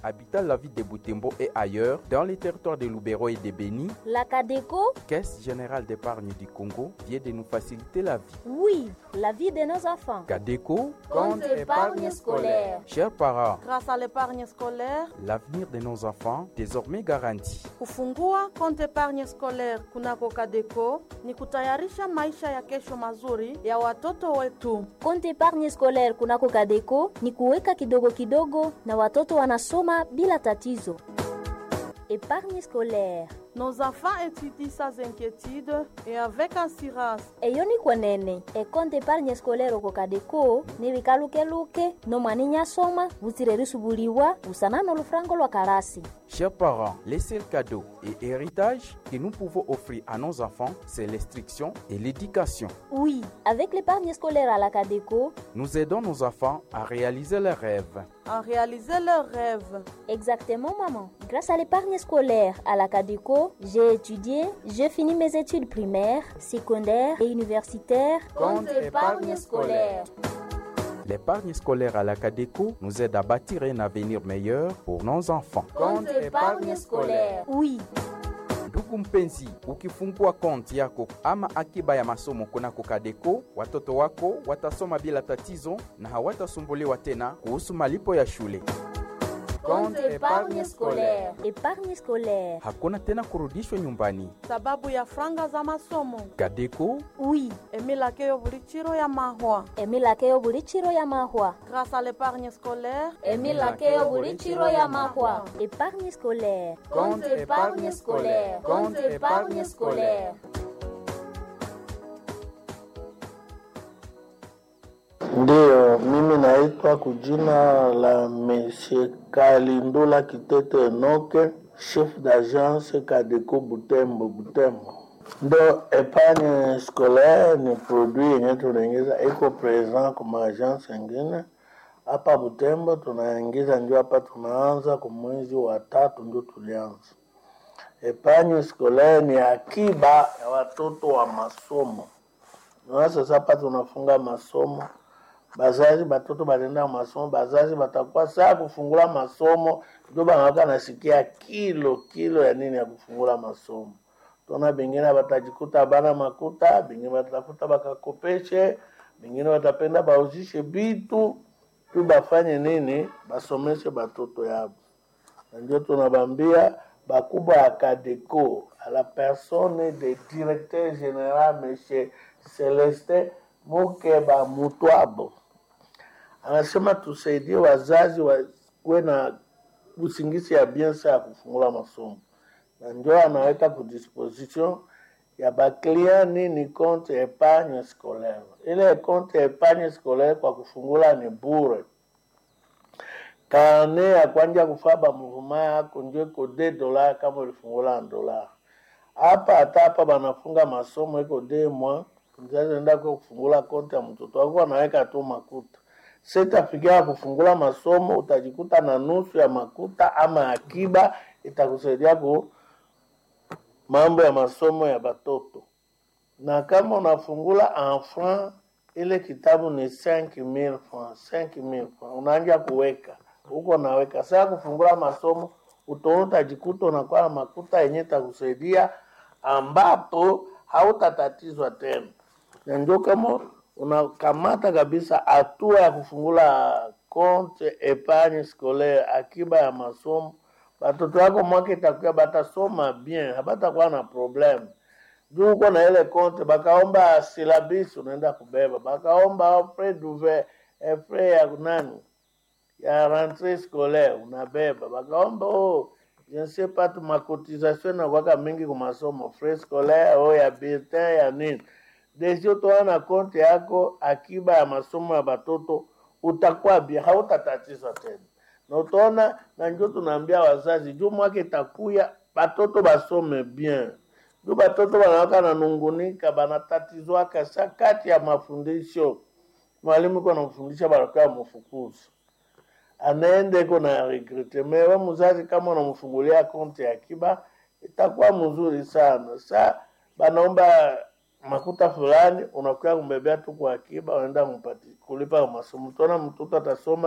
habitant la ville de Butembo et ailleurs, dans les territoires de Lubero et de Beni, la CADECO, Caisse générale d'épargne du Congo, vient de nous faciliter la vie. Oui, la vie de nos enfants. CADECO, compte épargne scolaire. Chers parents, grâce à l'épargne scolaire, l'avenir de nos enfants désormais garanti. Kufungua compte épargne scolaire kunako CADECO ni kutayarisha maisha ya kesho mazuri ya watoto wetu. Compte épargne scolaire kunako CADECO ni kuweka kidogo kidogo na watoto wanasoma bila tatizo. Épargne scolaire. Nos enfants étudient sans inquiétude et avec assurance. Eyo ni kwenene. E compte épargne scolaire oko CADECO ni bikaluke no mwaninya soma butirerisubuliwa busana no lufrango lwa karasi. Chers parents, les seuls cadeaux et héritages que nous pouvons offrir à nos enfants, c'est l'instruction et l'éducation. Oui, avec l'épargne scolaire à la CADECO, nous aidons nos enfants à réaliser leurs rêves. À réaliser leurs rêves. Exactement, maman. Grâce à l'épargne scolaire à la CADECO, j'ai étudié, j'ai fini mes études primaires, secondaires et universitaires. Compte épargne scolaire. L'épargne scolaire à la CADECO nous aide à bâtir un avenir meilleur pour nos enfants. Compte épargne scolaire. Oui. Ndugu mpenzi, ukifungua konti yako ama akiba ya masomo kunako CADECO, watoto wako watasoma bila tatizo na hawatasumbuliwa tena kuhusu malipo ya shule. Compte épargne scolaire. Épargne scolaire. Hakuna tena kurudishwa nyumbani sababu ya franga za masomo. CADECO, oui. Emilakeyo bulichiro ya mahwa. Emilakeyo bulichiro ya mahwa. Grâce à l'épargne scolaire, emilakeyo bulichiro ya mahwa. Épargne scolaire. Compte épargne scolaire. Compte épargne scolaire. Ndio, mimi naitwa kujina la Monsieur Kalindula Kitete Enoke, chef d'agence CADECO Butembo. Ndo épargne scolaire ni produit yenye tunaingiza iko present kwa agence nyingine hapa Butembo. Tunaingiza ndio hapa tunaanza kwa mwezi wa 3 ndio tulianza. Épargne scolaire ni akiba ya watoto wa masomo. Na sasa hapa tunafunga masomo. Bazazi batoto balenda masomo, bazazi batakuwa saa kufungula masomo, ndio banawaka nasikia kilo ya nini ya kufungula masomo. Tuna bingine batajikuta bana makuta, bingine batafuta bakakopeshe, bingine batapenda bauzishe bitu, tu bafanye nini, basomeshe batoto yabo. Ndio tunabambia bakubwa ya CADECO, à la personne de directeur général monsieur Celestin Mukeba Mutwabo. Anasema tusaidie wazazi wawe na usingizi ya biensa ya kufungula masomo. Na ndio anaweka ku disposition ya baklia ni compte épargne scolaire. Ile compte épargne scolaire kwa kufungula ni bure. Kane ya kwanja kufaba mvuma yako ndio ko $2 kama ulifungula $1. Hapa banafunga masomo iko 2 mois. Mzazi anaenda kufungula konti ya mtoto wako anaweka tu makuta. Sitafikia kufungula masomo utajikuta na nusu ya makuta ama akiba itakusaidia ku mambo ya masomo ya batoto. Na kama unafungula enfant ile kitabu ni 5,000 francs, 5,000 francs. Unaanza kuweka. Huko naweka sasa kufungula masomo utajikuta unakuwa na makuta yenye itakusaidia ambapo hautatatizwa tena. Na ndio kama unakamata kabisa hatua ya kufungula compte épargne scolaire, akiba ya masomo, watoto wako mwaka itakuwa batasoma bien, habatakuwa na problem. Juu uko na ile compte bakaomba syllabus unaenda kubeba, bakaomba frais d'ouvert, frais ya nani ya rentrée scolaire unabeba, bakaomba je ne sais pas ma cotisation na kwa mingi kwa masomo, frais scolaire ya bulletin ya nini. Desio toana konti yako akiba ya masomo ya batoto utakuwa bia, hautatatizwa tena. Na utaona na njoo tunaambia wazazi juu mwaka itakuya batoto basome bien. Juu batoto wanawaka na nungunika banatatizwa kasa kati ya mafundisho. Mwalimu kwa anamfundisha baraka mfukuzi. Anaende kuna regrete. Mewa mzazi kama unamfungulia konti ya akiba itakuwa mzuri sana. Sasa banaomba makuta fulani unakuwa kumbebea tu kwa akiba unaenda kulipa masomo. Tuna mtoto atasoma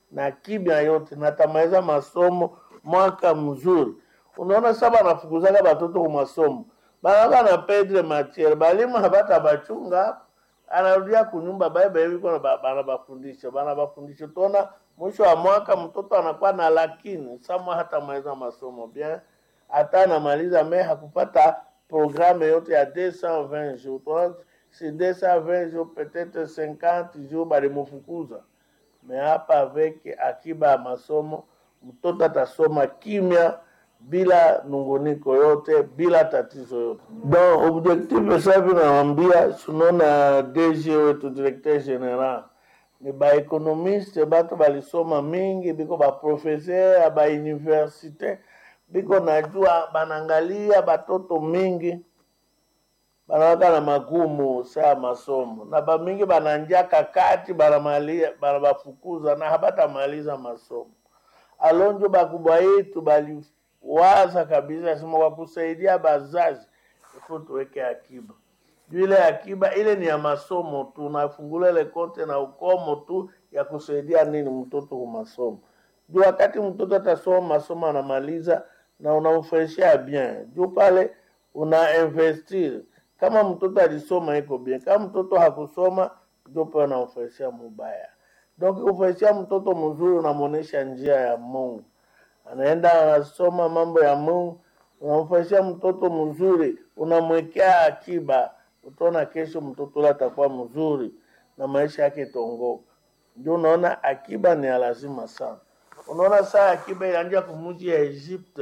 na kimya yote na tamaliza masomo mwaka mzuri. Unaona saba nafukuzaga batoto kwa masomo. Banaga na pedre matiere, balimu habata bachunga, anarudia kunyumba baiba hivi kwa bana bafundisha. Tona mwisho wa mwaka mtoto anakuwa na lakini, sama hata maliza masomo. Bien, hata anamaliza hakupata programme yote ya 220 jours. Tona si 220 jours, peut-être 50 jours balimufukuza. Mais hapa avec akiba masomo, mtoto atasoma kimya, bila nunguniko yote, bila tatizo yote. Donc objectif safi naambia sunona DG wetu directeur general ni ba economiste bato balisoma mingi biko ba professeur ba université biko najua banangalia batoto mingi banawaka na magumu saa masomo na ba mingi bananjia kakati banabafukuza na habata maliza masomo. Alonjo bakubwa yetu bali waza kabisa sema kwa kusaidia bazazi ifo tuweke akiba. Ile akiba ile ni ya masomo, tunafungula ile konte na ukomo tu ya kusaidia nini mtoto kwa masomo. Juu wakati mtoto atasoma masomo anamaliza na unamfanyia bien. Juu pale una investir. Kama mtoto alisoma iko bien, kama mtoto hakusoma juu pale unamfanyia mubaya. Donc ufanyia mtoto mzuri unamuonesha njia ya Mungu. Anaenda anasoma mambo ya Mungu, unamfanyia mtoto mzuri, unamwekea akiba, utaona kesho mtoto ule atakuwa mzuri na maisha yake tongoka. Ndio unaona akiba ni lazima sana. Unaona saa akiba ilianza kumuji ya Egypte.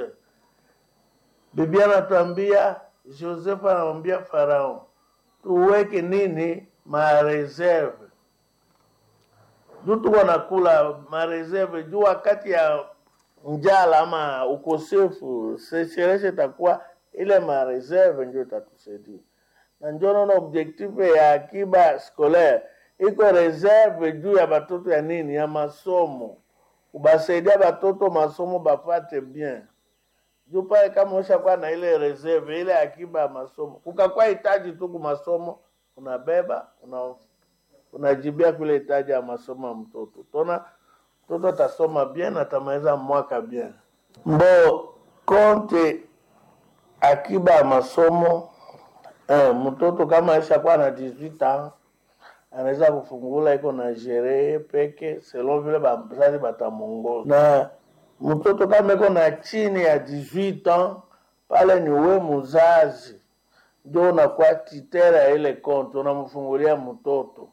Biblia anatuambia, Joseph anamwambia Farao, tuweke nini? Mareserve. Juu tuko nakula mareserve juu wakati ya njala ama ukosefu seshereshe takuwa ile mareserve ndio itatusaidia. Na ndio naona objectif ya akiba scolaire iko reserve juu ya batoto ya nini? Ya masomo. Ubasaidia batoto masomo bapate bien. Juu pale kama ushakuwa na ile reserve ile akiba ya masomo, ukakuwa hitaji tu kwa masomo, unabeba unajibia kule hitaji ya masomo ya mtoto. Tona mtoto atasoma bien, atamaliza mwaka bien. Mbo konte akiba ya masomo, mtoto kama ashakuwa na 18 ans anaweza kufungula iko na jere peke selon vile bazazi batamongoza. Na mtoto kama iko na chini ya 18 ans pale ni we mzazi ndio unakuwa titera ya ile konto, unamfungulia mtoto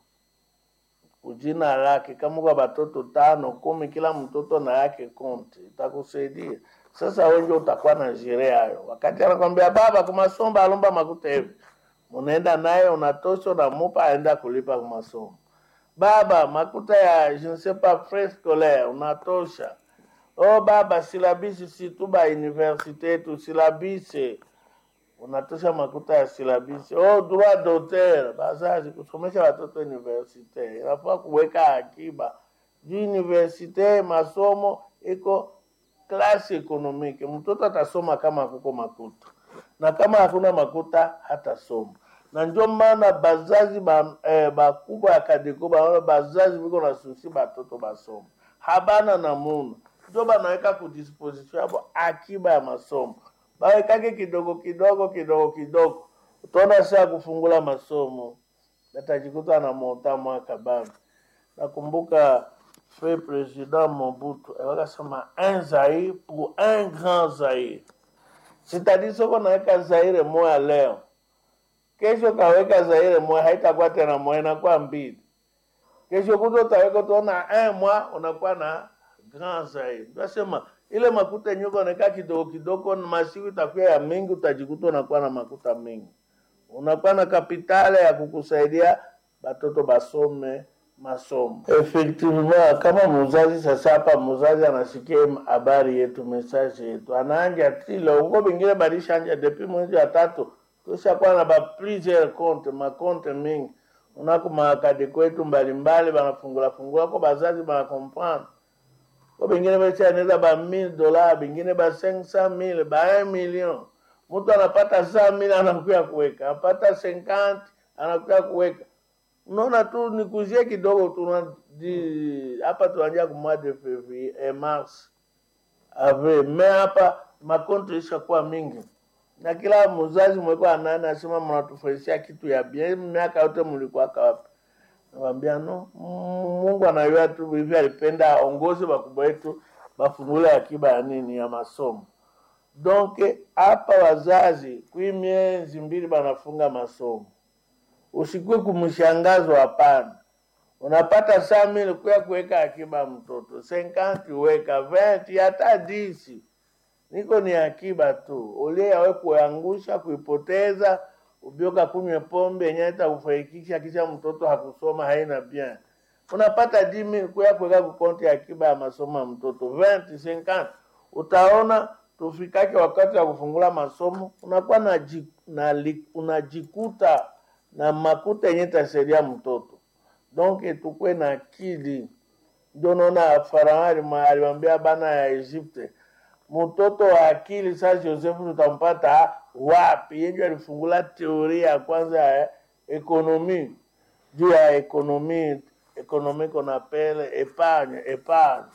ujina lake. Kama kwa batoto 5 10 kila mtoto na yake konti itakusaidia. Sasa wewe ndio utakuwa na jere hayo. Wakati anakuambia baba kumasomba alomba makuta hivi, unaenda naye unatosha na mupa aenda kulipa kwa masomo. Baba makuta ya je ne sais pas frais scolaire unatosha. Oh baba silabisi si tuba universite tu silabisi unatosha makuta ya silabisi. Oh droit d'auteur bazazi kusomesha watoto universite inafaa kuweka akiba. Universite masomo iko klasi ekonomike. Mtoto atasoma kama kuko makuta, na kama hakuna makuta hatasoma. Na ndio maana bazazi bakubwa ya Kadeko bazazi biko na susi batoto basoma habana na muna, ndio banaweka ku disposition yabo akiba ya masomo. Bawekake kidogo kidogo, utaona saa kufungula masomo natajikuta na monta mwaka baba. Nakumbuka fait président Mobutu wakasema un Zaire pour un grand Zaire. C'est-à-dire soko naweka Zaire moja leo, kesho kaweka Zaire moja haitakuwa tena moja, inakuwa mbili. Kesho kuto utaweka tuona un mois unakuwa na grand Zaire. Nasema ile makuta nyuko neka kidogo na masiku itakuwa ya mingi, utajikuta unakuwa na makuta mingi. Unakuwa na kapitale ya kukusaidia batoto basome masomo. Effectivement kama mzazi sasa hapa mzazi anasikia habari yetu, message yetu, anaanja tilo ngo bingine badisha anja depuis mwezi wa 3 kisha kwa na ba plusieurs compte ma compte mingi unako makadi kwetu mbalimbali banafungula kwa bazazi bana comprendre. Kwa bingine bacha anaweza ba $1000, bingine ba 500,000, ba 1 million. Mtu anapata 100,000 anakuja kuweka, anapata 50 anakuja kuweka. Unaona tu nikuzie kidogo, hapa tunaanza kwa mwezi de février mars avril, mais hapa makonto ishakuwa mingi na kila mzazi mweko anasema mnatufundishia kitu ya bien, miaka yote mlikuwa wapi? Nawaambia no, Mungu anayua tu hivi, alipenda aongoze wakubwa wetu bafungule akiba ya nini, ya masomo. Donc hapa wazazi kwa miezi 2 banafunga masomo, usikue kumshangazwa, hapana. Unapata 100,000 kwa kuweka akiba mtoto, 50 weka, 20 hata 10 niko ni akiba tu. Ole yawe kuangusha, kuipoteza, ubioka kunywe pombe yenye itakufaikisha kisha mtoto hakusoma, haina bien. Unapata 10,000 kwa kuweka kukonti akiba ya masomo ya mtoto, 20 50. Utaona tufikake wakati wa kufungula masomo unakuwa unajikuta na makuta yenye tasaidia mtoto. Donc tukue na akili. Ndio naona Farao alimwambia bana ya Egypte, mtoto wa akili sasa Joseph tutampata wapi? Yeye alifungula teoria ya kwanza ya ekonomi, juu ya ekonomi qu'on appelle épargne.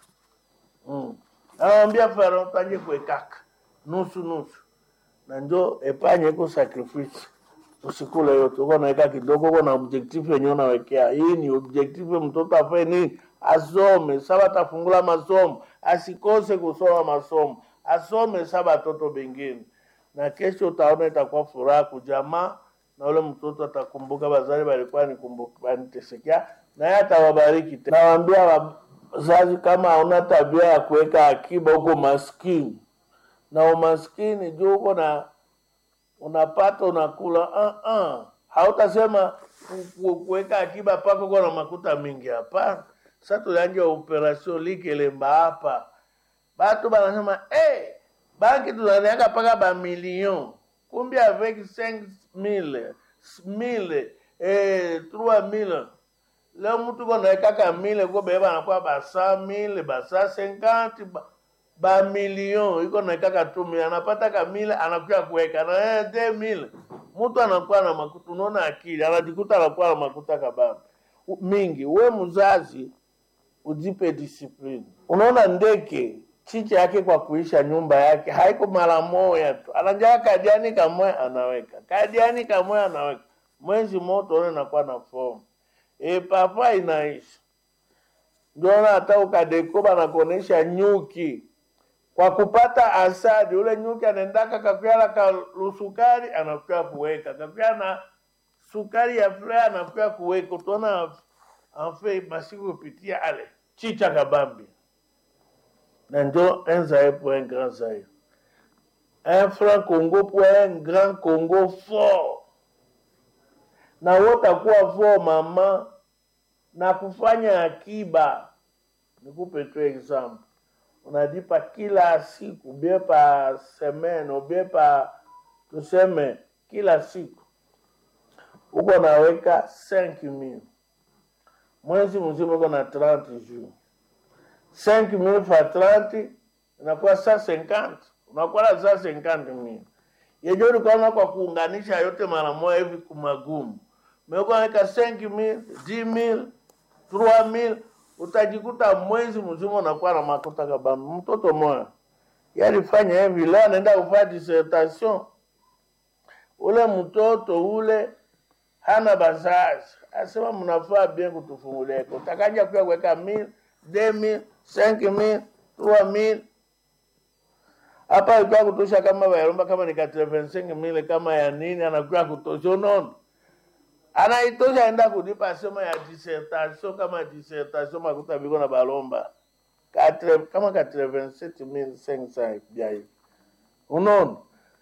Anamwambia Farao tanje kuekaka nusu na ndio épargne iko sacrifice. Usikule yote, uko naeka kidogo, uko na objective yenyewe unawekea. Hii ni objective, mtoto afanye nini? Asome. Saba atafungula masomo, asikose kusoma masomo, asome saba watoto bengine, na kesho utaona itakuwa furaha kujamaa, na ule mtoto atakumbuka bazali balikuwa nikumbuka nitesekea, na yeye atawabariki. Nawaambia wazazi, kama hauna tabia ya kuweka akiba, uko maskini. Na umaskini juu uko na unapata unakula, hautasema kuweka akiba pako kwa na makuta mingi, hapana. Sasa tulianja operation Likelemba hapa, batu banasema banki tunaniaka paka ba million, kumbi avec 5,000 3,000. Leo mtu kona kaka 1,000 kwa beba anakuwa ba 100,000 ba 150 ba million, iko na kaka 2,000 anapata ka 1,000 anakuja kuweka na 2,000. Mtu anakuwa na makuta, unaona akili anajikuta anakuwa na makuta kabambi mingi. We mzazi ujipe discipline. Unaona ndeke chicha yake kwa kuisha nyumba yake haiko mara moja tu, anajaa kadiani kamwe anaweka, mwezi moto one nakuwa na form papa inaisha. Ndio hata ukadeko banakonesha nyuki kwa kupata asadi, ule nyuki anaendaka kakuala ka lusukari anakuwa kuweka, kakuwa na sukari ya flea anakuwa kuweka. Utaona anfe masiku kupitia ale chicha kabambi. Na ndio enzae pour un grand Zaïre, un franc Congo pour un grand Congo fort. Na wote kuwa fort mama na kufanya akiba. Nikupe tu example, unadipa kila siku, bien par semaine ou bien par tuseme kila siku uko naweka 5,000, mwezi mzima uko na 30 jours, 5,000 fois 30 inakuwa 150, unakuwa na 150,000. Yejo ulikuwa kwa kuunganisha yote mara moja hivi kumagumu. Umekuwa naweka 5,000, 10,000, 3,000, utajikuta mwezi mzima unakuwa na makuta kabambi. Mtoto mmoja yalifanya hivi, leo anaenda kufanya dissertation. Ule mtoto ule hana bazazi, asema mnafaa bien kutufungulia. Utakaja pia kuweka 1,000, 2,000, 5,000, 3,000. Hapa ilikuwa kutosha kama waeromba kama ni 85,000 kama ya nini, anakuwa kutosha. Unaona anaitosha enda kulipa sema ya dissertation, kama dissertation makuta biko na balomba kama 87,500 bia hivi. Unaona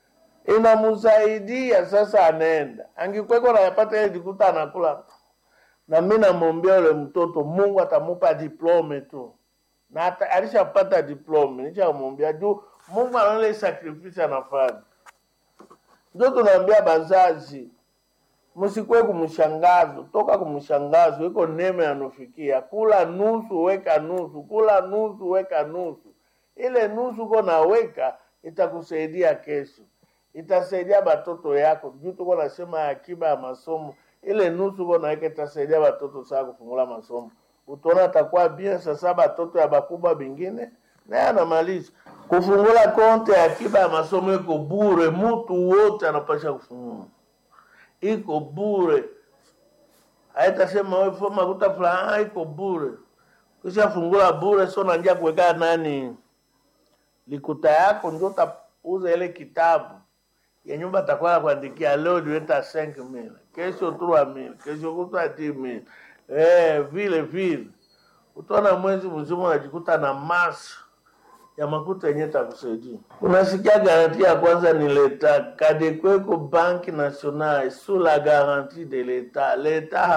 inamsaidia sasa, anaenda angikweko na yapata ile dikuta anakula. Na mimi namwombea yule mtoto Mungu atamupa diploma tu, na hata alishapata diploma, nitamwombea juu Mungu anaona sacrifice anafanya. Ndio tunaambia bazazi, msikwe kumshangazo, toka kumshangazo iko neema anofikia. Kula nusu weka nusu, kula nusu weka nusu. Ile nusu uko naweka itakusaidia kesho, itasaidia batoto yako. Juu tuko nasema akiba ya masomo ile nusu kona yake itasaidia watoto saa kufungula masomo. Utaona atakuwa bien sasa watoto ya bakubwa bingine na anamaliza. Kufungula konti ya akiba ya masomo iko bure, mtu wote anapasha kufungula. Iko bure. Haitasema wewe foma kuta fulani iko bure. Kisha fungula bure sio unajia kuweka nani? Likuta yako ndio utauza ile kitabu. Ya nyumba atakuwa kuandikia leo niweta 5,000, kesho 3,000, kesho kutwa 10,000. Vile. Utaona mwezi mzima unajikuta na masa ya makuta yenye takusaidia. Unasikia garanti ya kwanza ni leta. Kadekweko Banki Nationale sous la garantie de l'État. L'État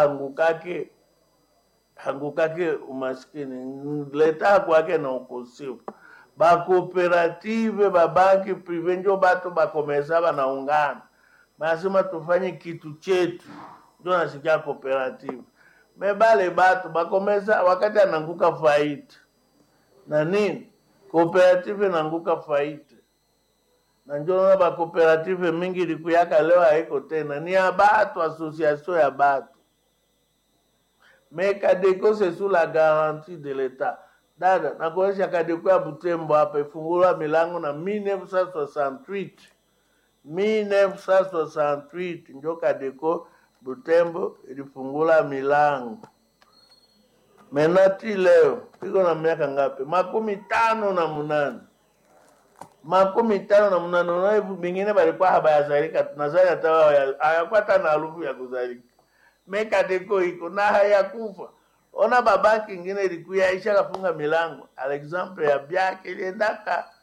hangukake umaskini. L'État kwake na ukosefu. Ba cooperative, ba banki prive njo batu bakomesa banaungana. Basema tufanye kitu chetu. Ndio nasikia cooperative. Mebale batu bakomesa wakati ananguka faida. Na nini? Cooperative nanguka faida. Na njoo ba cooperative mingi likuyaka leo haiko tena. Ni ya batu, association ya batu. Mais Kadeko c'est sous la garantie de l'État. Dada, nakuonyesha Kadeko ya Butembo hapa ifungula milango na 1968. 1968 ndio Kadeko Butembo ilifungula milango. Menati leo iko na miaka ngapi? 58. 58 na hivi bingine balikuwa habayazalika. Tunazali hata hayapata na harufu ya kuzalika. Mekadeko iko na hayakufa. Ona babaki ingine ilikuwa isha kafunga milango. Alexander ya Biaki iliendaka